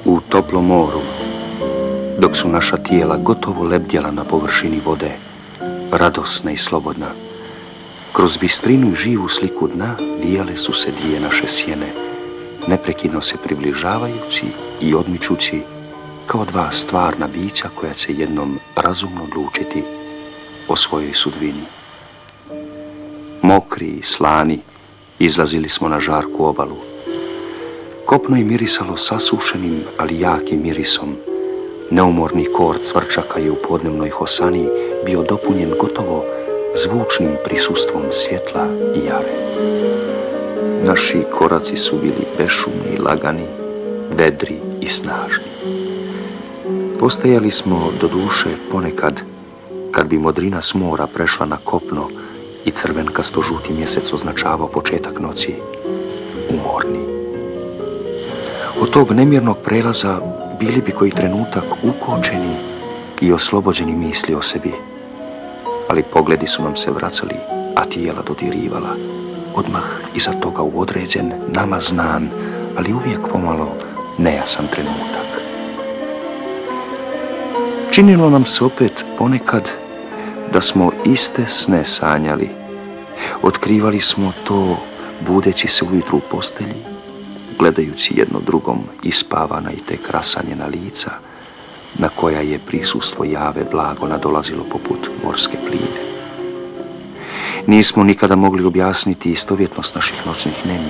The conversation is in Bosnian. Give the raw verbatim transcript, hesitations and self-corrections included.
U toplom moru, dok su naša tijela gotovo lebdjela na površini vode, radosna i slobodna, kroz bistrinu i živu sliku dna vijale su se dvije naše sjene, neprekidno se približavajući i odmičući kao dva stvarna bića koja će jednom razumno odlučiti o svojoj sudbini. Mokri i slani izlazili smo na žarku obalu. Kopno je mirisalo sasušenim, ali jakim mirisom. Neumorni kor cvrčaka je u podnevnoj hosani bio dopunjen gotovo zvučnim prisustvom svjetla i jare. Naši koraci su bili bešumni, lagani, vedri i snažni. Postajali smo do duše ponekad, kad bi modrina s mora prešla na kopno i crvenkasto-žuti mjesec označavao početak noći, umorni. Od tog nemirnog prelaza bili bi koji trenutak ukočeni i oslobođeni misli o sebi, ali pogledi su nam se vracali, a tijela dodirivala, odmah iza toga u određen, nama znan, ali uvijek pomalo nejasan trenutak. Činilo nam se opet ponekad da smo iste sne sanjali. Otkrivali smo to budeći se ujutru u postelji, gledajući jedno drugom ispavana i tek rasanjena lica, na koja je prisustvo jave blago nadolazilo poput morske plime. Nismo nikada mogli objasniti istovjetnost naših noćnih nemira.